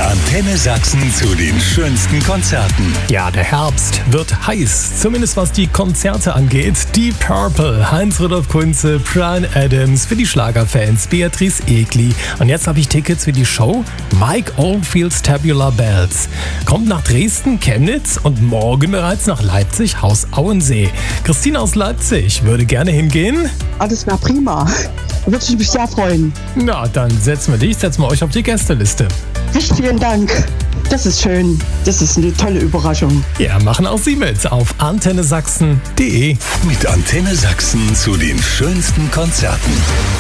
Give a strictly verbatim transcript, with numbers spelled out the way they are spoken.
Antenne Sachsen zu den schönsten Konzerten. Ja, der Herbst wird heiß, zumindest was die Konzerte angeht. Deep Purple, Heinz-Rudolf Kunze, Bryan Adams, für die Schlagerfans, Beatrice Egli. Und jetzt habe ich Tickets für die Show Mike Oldfield's Tabular Bells. Kommt nach Dresden, Chemnitz und morgen bereits nach Leipzig, Haus Auensee. Christine aus Leipzig würde gerne hingehen. Alles wäre prima. Da würde ich mich sehr freuen. Na, dann setzen wir dich, setzen wir euch auf die Gästeliste. Recht vielen Dank. Das ist schön. Das ist eine tolle Überraschung. Ja, machen auch Sie mit auf antenne sachsen punkt de. Mit Antenne Sachsen zu den schönsten Konzerten.